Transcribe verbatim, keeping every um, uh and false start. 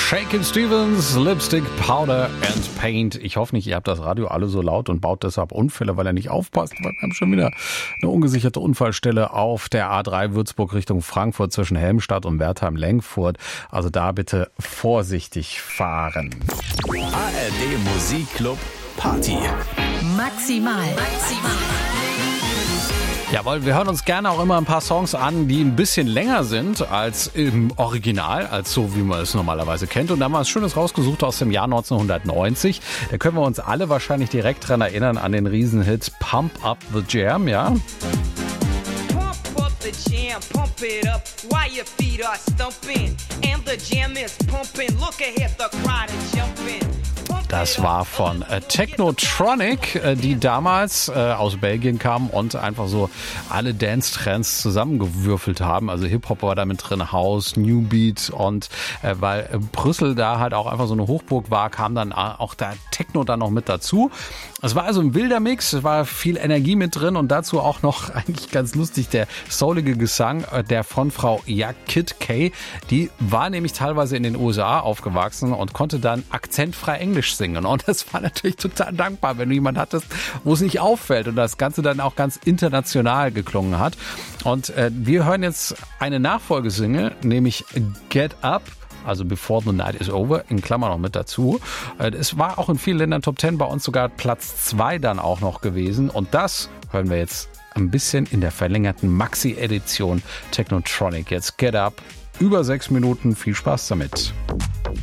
Shakin' Stevens, Lipstick, Powder and Paint. Ich hoffe nicht, ihr habt das Radio alle so laut und baut deshalb Unfälle, weil er nicht aufpasst. Weil wir haben schon wieder eine ungesicherte Unfallstelle auf der A drei Würzburg Richtung Frankfurt zwischen Helmstadt und Wertheim-Lenkfurt. Also da bitte vorsichtig fahren. A R D Musikclub Party. Maximal. Maximal. Jawohl, wir hören uns gerne auch immer ein paar Songs an, die ein bisschen länger sind als im Original, als so wie man es normalerweise kennt. Und da haben wir was Schönes rausgesucht aus dem Jahr neunzehnhundertneunzig. Da können wir uns alle wahrscheinlich direkt dran erinnern an den Riesenhit Pump Up the Jam, ja? Pump up the jam, pump it up while your feet are stumping. And the jam is pumping, look ahead, the crowd is jumping. Das war von äh, Technotronic, äh, die damals äh, aus Belgien kamen und einfach so alle Dance-Trends zusammengewürfelt haben. Also Hip-Hop war da mit drin, House, New Beat und äh, weil äh, Brüssel da halt auch einfach so eine Hochburg war, kam dann auch da Techno dann noch mit dazu. Es war also ein wilder Mix, es war viel Energie mit drin und dazu auch noch eigentlich ganz lustig der soulige Gesang äh, der von Frau Ja Kid Kay. Die war nämlich teilweise in den U S A aufgewachsen und konnte dann akzentfrei Englisch singen. Und das war natürlich total dankbar, wenn du jemanden hattest, wo es nicht auffällt und das Ganze dann auch ganz international geklungen hat. Und äh, wir hören jetzt eine Nachfolgesingle, nämlich Get Up. Also Before the Night is Over, in Klammern noch mit dazu. Es war auch in vielen Ländern Top Ten, bei uns sogar Platz zwei dann auch noch gewesen. Und das hören wir jetzt ein bisschen in der verlängerten Maxi-Edition Technotronic. Jetzt Get Up, über sechs Minuten, viel Spaß damit.